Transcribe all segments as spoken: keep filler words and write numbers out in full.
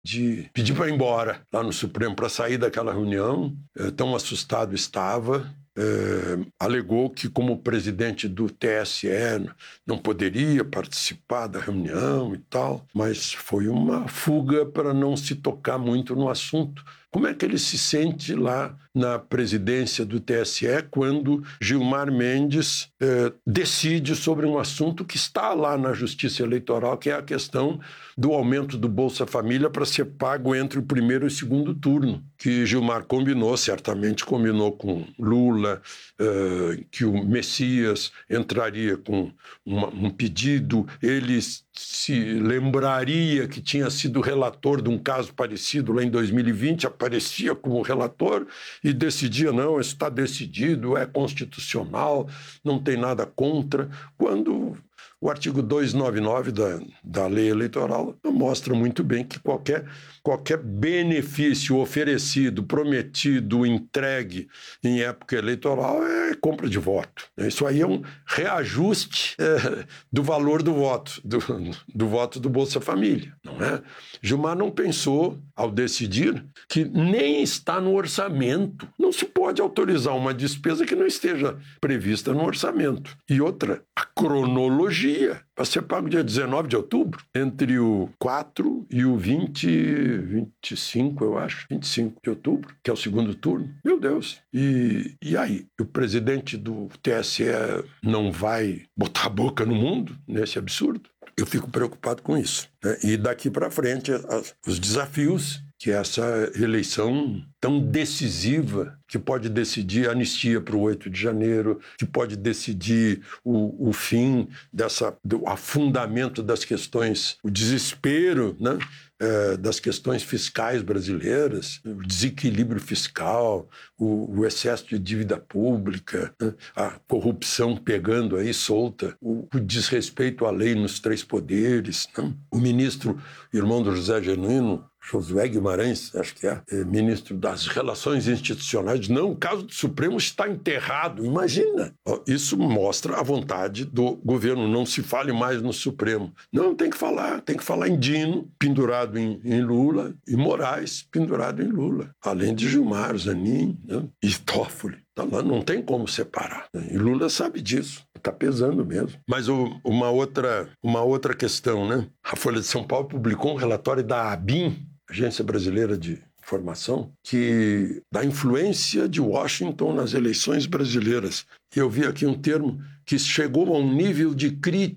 de pedir para ir embora lá no Supremo, para sair daquela reunião. É, tão assustado estava. É, alegou que, como presidente do T S E, não poderia participar da reunião e tal, mas foi uma fuga para não se tocar muito no assunto. Como é que ele se sente lá na presidência do T S E quando Gilmar Mendes eh, decide sobre um assunto que está lá na Justiça Eleitoral, que é a questão do aumento do Bolsa Família para ser pago entre o primeiro e o segundo turno, que Gilmar combinou, certamente combinou com Lula, eh, que o Messias entraria com uma, um pedido, ele se lembraria que tinha sido relator de um caso parecido lá em dois mil e vinte, aparecia como relator e decidia, não, está decidido, é constitucional, não tem nada contra, quando o artigo duzentos e noventa e nove da, da lei eleitoral mostra muito bem que qualquer, qualquer benefício oferecido, prometido, entregue em época eleitoral é compra de voto. Isso aí é um reajuste é, do valor do voto, do, do voto do Bolsa Família, não é? Gilmar não pensou, ao decidir, que nem está no orçamento. Não se pode autorizar uma despesa que não esteja prevista no orçamento. E outra, a cronologia, para ser pago dia dezenove de outubro, entre o quatro e o vinte, vinte e cinco, eu acho, vinte e cinco de outubro, que é o segundo turno. Meu Deus! E, e aí? O presidente do T S E não vai botar a boca no mundo nesse absurdo? Eu fico preocupado com isso, né? E daqui para frente, as, os desafios que essa eleição tão decisiva, que pode decidir a anistia para o oito de janeiro, que pode decidir o, o fim dessa, do afundamento das questões, o desespero, né? É, das questões fiscais brasileiras, o desequilíbrio fiscal, o, o excesso de dívida pública, né? A corrupção pegando aí solta, o, o desrespeito à lei nos três poderes, né? O ministro, irmão do José Genuíno, Josué Guimarães, acho que é, é ministro das Relações Institucionais, não, o caso do Supremo está enterrado, imagina. Isso mostra a vontade do governo, não se fale mais no Supremo. Não, tem que falar, tem que falar em Dino, pendurado em, em Lula, e Moraes, pendurado em Lula, além de Gilmar, Zanin, né? E Toffoli. Tá lá, não tem como separar. E Lula sabe disso, está pesando mesmo. Mas o, uma, outra, uma outra questão, né? A Folha de São Paulo publicou um relatório da ABIN, Agência Brasileira de Informação, que da influência de Washington nas eleições brasileiras. E eu vi aqui um termo que chegou a um nível de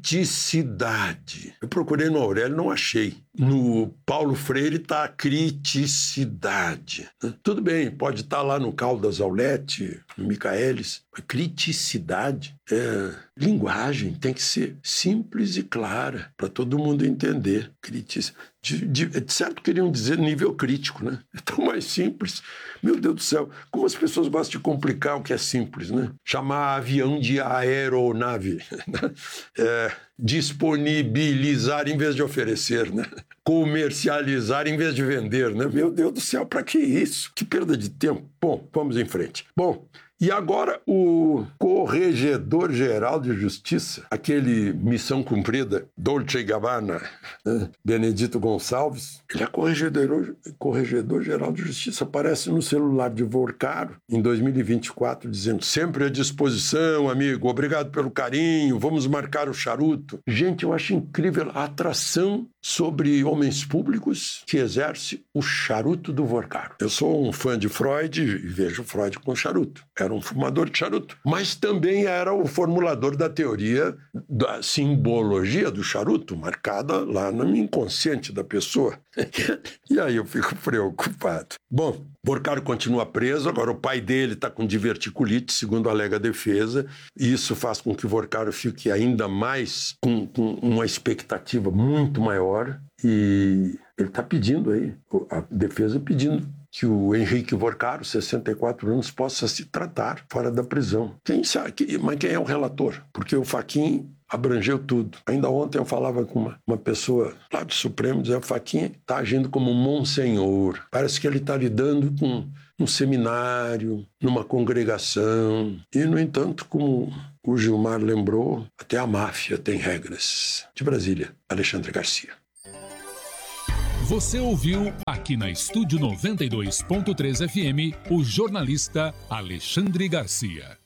criticidade. Eu procurei no Aurélio, não achei. No Paulo Freire está a criticidade. Tudo bem, pode estar lá no Caldas Aulete, no Michaelis. Mas criticidade é linguagem, tem que ser simples e clara, para todo mundo entender. Critis... De, de, de certo, queriam dizer nível crítico, né? É tão mais simples. Meu Deus do céu, como as pessoas gostam de complicar o que é simples, né? Chamar avião de aeronave, é, disponibilizar em vez de oferecer, né? Comercializar em vez de vender, né? Meu Deus do céu, para que isso? Que perda de tempo. Bom, vamos em frente. Bom, e agora o Corregedor-Geral de Justiça, aquele missão cumprida, Dolce e Gabbana, né? Benedito Gonçalves, ele é corregedor, Corregedor-Geral de Justiça, aparece no celular de Vorcaro, em dois mil e vinte e quatro, dizendo, sempre à disposição, amigo, obrigado pelo carinho, vamos marcar o charuto. Gente, eu acho incrível a atração sobre homens públicos que exerce o charuto do Vorcaro. Eu sou um fã de Freud e vejo Freud com charuto. Era um fumador de charuto, mas também era o formulador da teoria da simbologia do charuto, marcada lá no inconsciente da pessoa. E aí eu fico preocupado. Bom, Vorcaro continua preso, agora o pai dele está com diverticulite, segundo alega a defesa, e isso faz com que Vorcaro fique ainda mais com, com uma expectativa muito maior, e ele está pedindo aí, a defesa pedindo que o Henrique Vorcaro, sessenta e quatro anos, possa se tratar fora da prisão. Quem sabe? Mas quem é o relator? Porque o Fachin abrangeu tudo. Ainda ontem eu falava com uma, uma pessoa lá do Supremo, dizendo que o Fachin está agindo como um monsenhor. Parece que ele está lidando com um seminário, numa congregação. E, no entanto, como o Gilmar lembrou, até a máfia tem regras. De Brasília, Alexandre Garcia. Você ouviu aqui na Estúdio noventa e dois ponto três F M o jornalista Alexandre Garcia.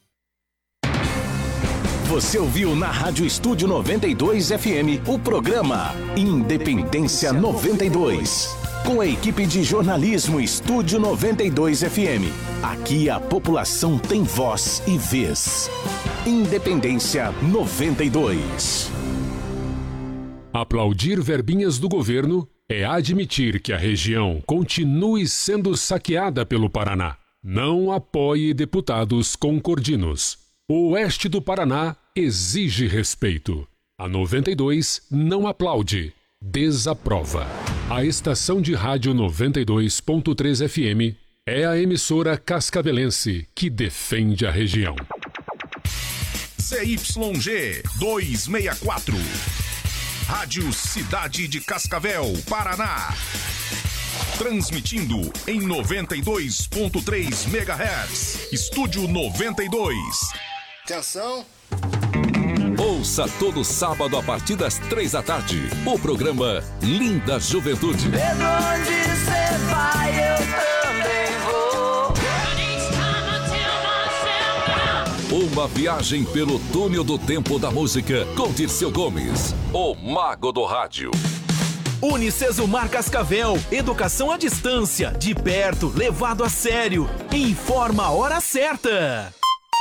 Você ouviu na Rádio Estúdio noventa e dois F M o programa Independência noventa e dois. Com a equipe de jornalismo Estúdio noventa e dois F M. Aqui a população tem voz e vez. Independência noventa e dois. Aplaudir verbinhas do governo é admitir que a região continue sendo saqueada pelo Paraná. Não apoie deputados concordinos. O oeste do Paraná exige respeito. A noventa e dois não aplaude, desaprova. A estação de rádio noventa e dois ponto três F M é a emissora cascavelense que defende a região. Z Y G duzentos e sessenta e quatro. Rádio Cidade de Cascavel, Paraná. Transmitindo em noventa e dois ponto três megahertz. Estúdio noventa e dois. Atenção. Ouça todo sábado a partir das três da tarde o programa Linda Juventude. Pedro, onde você vai, eu também vou. Uma viagem pelo túnel do tempo da música com Dirceu Gomes, o mago do rádio. Unicesumar Cascavel, educação à distância, de perto, levado a sério. Informa a hora certa.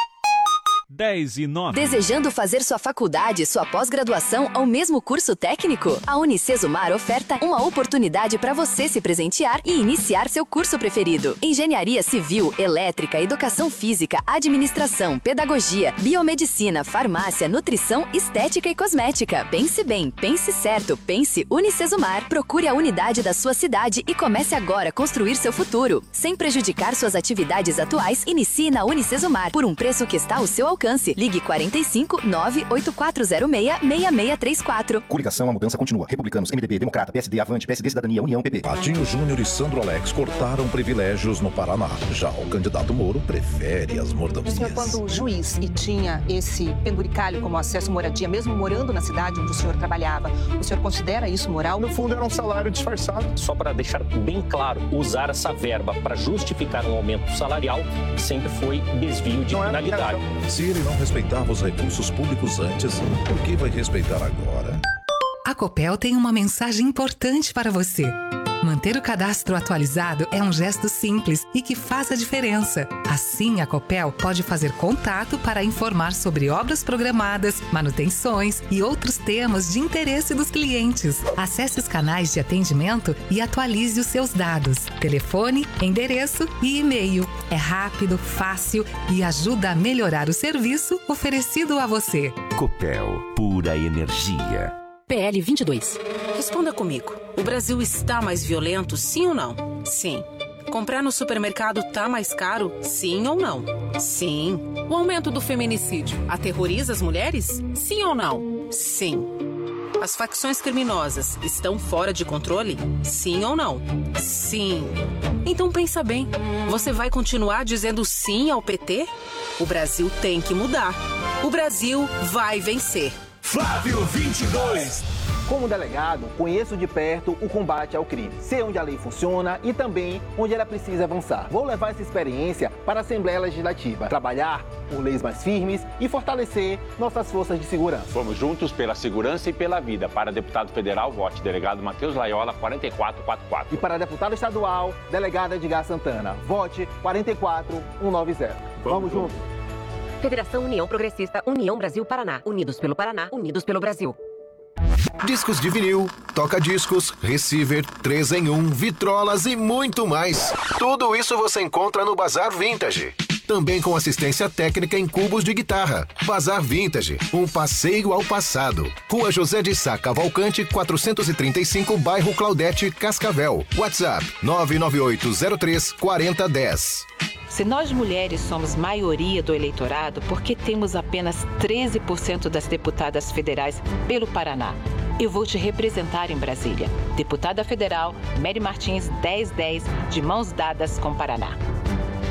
dez e nove. Desejando fazer sua faculdade e sua pós-graduação ao mesmo curso técnico? A Unicesumar oferta uma oportunidade para você se presentear e iniciar seu curso preferido. Engenharia Civil, Elétrica, Educação Física, Administração, Pedagogia, Biomedicina, Farmácia, Nutrição, Estética e Cosmética. Pense bem, pense certo, pense Unicesumar. Procure a unidade da sua cidade e comece agora a construir seu futuro. Sem prejudicar suas atividades atuais, inicie na Unicesumar por um preço que está ao seu alcance. Ligue quarenta e cinco, nove oito quatro zero seis, seis seis três quatro. Coligação, a mudança continua. Republicanos, M D B, Democrata, P S D, Avante, P S D, Cidadania, União, P P. Patinho Júnior e Sandro Alex cortaram privilégios no Paraná. Já o candidato Moro prefere as mordomias. O senhor, quando juiz e tinha esse penduricalho como acesso à moradia, mesmo morando na cidade onde o senhor trabalhava, o senhor considera isso moral? No fundo, era um salário disfarçado. Só para deixar bem claro, usar essa verba para justificar um aumento salarial sempre foi desvio de finalidade. Se ele não respeitava os recursos públicos antes, por que vai respeitar agora? A Copel tem uma mensagem importante para você. Manter o cadastro atualizado é um gesto simples e que faz a diferença. Assim, a Copel pode fazer contato para informar sobre obras programadas, manutenções e outros temas de interesse dos clientes. Acesse os canais de atendimento e atualize os seus dados. Telefone, endereço e e-mail. É rápido, fácil e ajuda a melhorar o serviço oferecido a você. Copel, pura energia. P L vinte e dois. Responda comigo. O Brasil está mais violento, sim ou não? Sim. Comprar no supermercado tá mais caro, sim ou não? Sim. O aumento do feminicídio aterroriza as mulheres? Sim ou não? Sim. As facções criminosas estão fora de controle? Sim ou não? Sim. Então pensa bem, você vai continuar dizendo sim ao P T? O Brasil tem que mudar. O Brasil vai vencer. Flávio vinte e dois. Como delegado, conheço de perto o combate ao crime. Sei onde a lei funciona e também onde ela precisa avançar. Vou levar essa experiência para a Assembleia Legislativa. Trabalhar por leis mais firmes e fortalecer nossas forças de segurança. Vamos juntos pela segurança e pela vida. Para deputado federal, vote delegado Matheus Laiola, quarenta e quatro quarenta e quatro. E para deputado estadual, delegado Edgar Santana, vote quarenta e quatro cento e noventa. Vamos, Vamos juntos. Federação União Progressista, União Brasil Paraná. Unidos pelo Paraná, unidos pelo Brasil. Discos de vinil, toca-discos, receiver, três em um, vitrolas e muito mais. Tudo isso você encontra no Bazar Vintage. Também com assistência técnica em cubos de guitarra. Bazar Vintage, um passeio ao passado. Rua José de Sá Cavalcante, quatrocentos e trinta e cinco, bairro Claudete, Cascavel. WhatsApp nove nove oito zero três quatro zero um zero. Se nós mulheres somos maioria do eleitorado, por que temos apenas treze por cento das deputadas federais pelo Paraná? Eu vou te representar em Brasília. Deputada Federal, Mary Martins, dez dez, de mãos dadas com Paraná.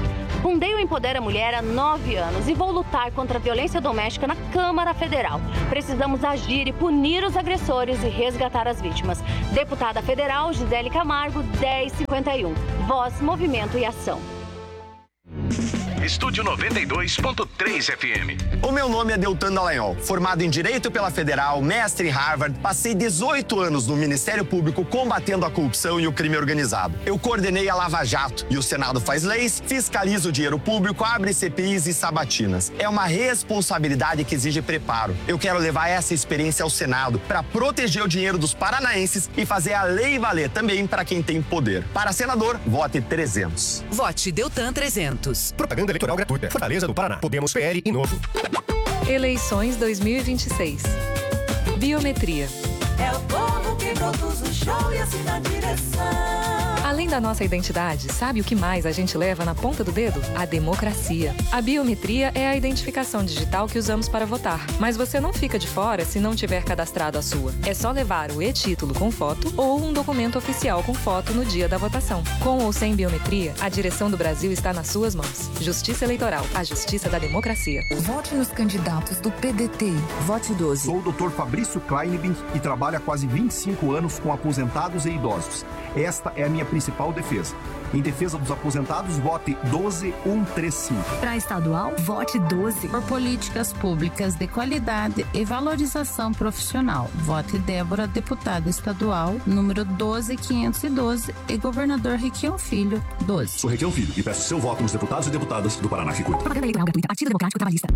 Fundei o Empodera Mulher há nove anos e vou lutar contra a violência doméstica na Câmara Federal. Precisamos agir e punir os agressores e resgatar as vítimas. Deputada Federal Gisele Camargo, dez cinquenta e um. Voz, Movimento e Ação. Estúdio noventa e dois ponto três F M. O meu nome é Deltan Dallagnol, formado em Direito pela Federal, mestre em Harvard, passei dezoito anos no Ministério Público combatendo a corrupção e o crime organizado. Eu coordenei a Lava Jato e o Senado faz leis, fiscaliza o dinheiro público, abre C P Is e sabatinas. É uma responsabilidade que exige preparo. Eu quero levar essa experiência ao Senado para proteger o dinheiro dos paranaenses e fazer a lei valer também para quem tem poder. Para senador, vote trezentos. Vote Deltan trezentos. Propaganda eleitoral gratuita. Fortaleza do Paraná. Podemos P L e Novo. Eleições dois mil e vinte e seis. Biometria. É o povo que produz o show e assina a direção. Além da nossa identidade, sabe o que mais a gente leva na ponta do dedo? A democracia. A biometria é a identificação digital que usamos para votar. Mas você não fica de fora se não tiver cadastrado a sua. É só levar o e-título com foto ou um documento oficial com foto no dia da votação. Com ou sem biometria, a direção do Brasil está nas suas mãos. Justiça Eleitoral, a justiça da democracia. Vote nos candidatos do P D T. Vote doze. Sou o doutor Fabrício Kleinbin e trabalho há quase vinte e cinco anos com aposentados e idosos. Esta é a minha principal defesa. Em defesa dos aposentados, vote doze um três cinco. Para estadual, vote doze. Por políticas públicas de qualidade e valorização profissional, vote Débora, deputada estadual, número doze quinhentos e doze, e governador Requião Filho, doze. Sou Requião Filho e peço seu voto nos deputados e deputadas do Paraná que cuidam. Propaganda eleitoral gratuita. Partido Democrático Trabalhista.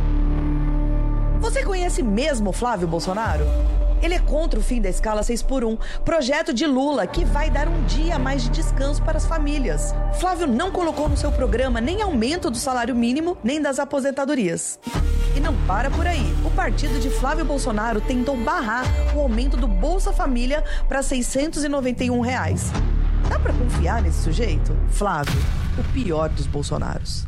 Você conhece mesmo Flávio Bolsonaro? Ele é contra o fim da escala seis por um, projeto de Lula que vai dar um dia a mais de descanso para as famílias. Flávio não colocou no seu programa nem aumento do salário mínimo, nem das aposentadorias. E não para por aí. O partido de Flávio Bolsonaro tentou barrar o aumento do Bolsa Família para seiscentos e noventa e um reais. Dá pra confiar nesse sujeito? Flávio, o pior dos Bolsonaros.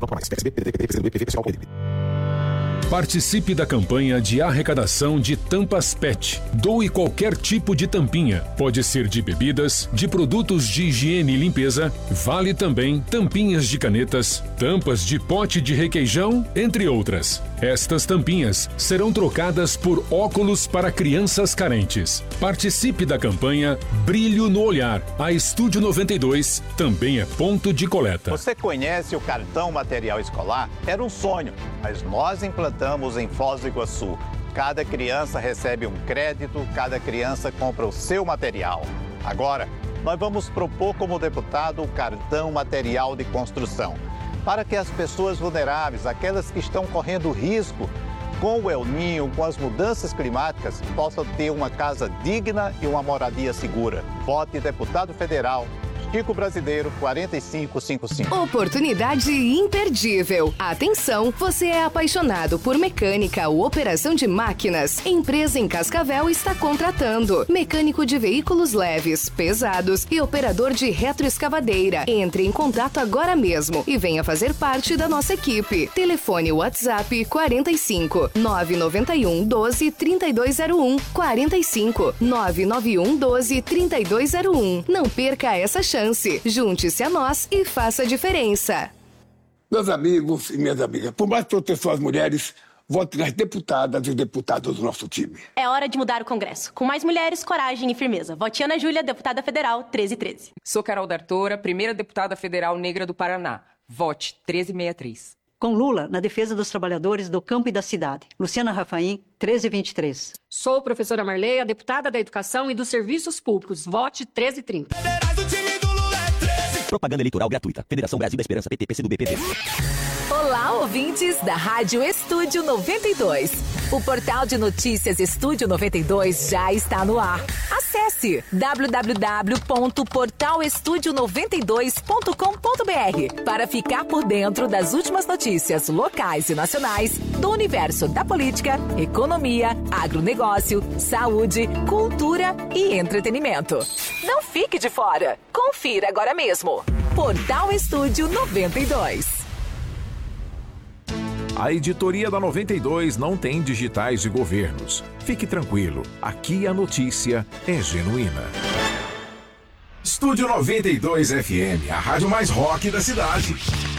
Participe da campanha de arrecadação de tampas P E T. Doe qualquer tipo de tampinha. Pode ser de bebidas, de produtos de higiene e limpeza. Vale também tampinhas de canetas, tampas de pote de requeijão, entre outras. Estas tampinhas serão trocadas por óculos para crianças carentes. Participe da campanha Brilho no Olhar. A Estúdio noventa e dois também é ponto de coleta. Você conhece o cartão material escolar? Era um sonho, mas nós implantamos em Foz do Iguaçu. Cada criança recebe um crédito, cada criança compra o seu material. Agora, nós vamos propor como deputado o cartão material de construção, para que as pessoas vulneráveis, aquelas que estão correndo risco com o El Niño, com as mudanças climáticas, possam ter uma casa digna e uma moradia segura. Vote deputado federal Chico Brasileiro quatro cinco cinco cinco. Oportunidade imperdível. Atenção, você é apaixonado por mecânica ou operação de máquinas? Empresa em Cascavel está contratando mecânico de veículos leves, pesados e operador de retroescavadeira. Entre em contato agora mesmo e venha fazer parte da nossa equipe. Telefone WhatsApp quarenta e cinco, nove nove um, doze, trinta e dois zero um, quarenta e cinco, nove nove um, doze, trinta e dois zero um. Não perca essa chance. Junte-se a nós e faça a diferença. Meus amigos e minhas amigas, por mais proteção às mulheres, vote nas deputadas e deputados do nosso time. É hora de mudar o Congresso. Com mais mulheres, coragem e firmeza. Vote Ana Júlia, deputada federal, treze treze. Sou Carol D'Artora, primeira deputada federal negra do Paraná. Vote treze sessenta e três. Com Lula, na defesa dos trabalhadores do campo e da cidade. Luciana Rafaim, treze vinte e três. Sou a professora Marleia, deputada da Educação e dos Serviços Públicos. Vote treze trinta. Propaganda eleitoral gratuita. Federação Brasil da Esperança, P T, P C do B, P P. Olá, ouvintes da Rádio Estúdio noventa e dois. O portal de notícias Estúdio noventa e dois já está no ar. Acesse w w w ponto portal estúdio noventa e dois ponto com ponto b r para ficar por dentro das últimas notícias locais e nacionais do universo da política, economia, agronegócio, saúde, cultura e entretenimento. Não fique de fora. Confira agora mesmo. Portal Estúdio noventa e dois. A editoria da noventa e dois não tem digitais de governos. Fique tranquilo, aqui a notícia é genuína. Estúdio noventa e dois F M, a rádio mais rock da cidade.